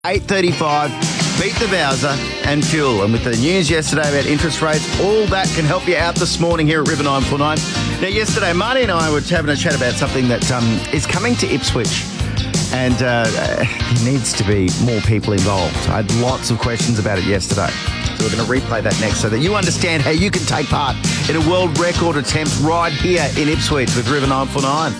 8:35, beat the Bowser and fuel. And with the news yesterday about interest rates, all that can help you out this morning here at River 949. Now, yesterday, Marty and I were having a chat about something that is coming to Ipswich. And there needs to be more people involved. I had lots of questions about it yesterday. So we're going to replay that next so that you understand how you can take part in a world record attempt right here in Ipswich with River 949.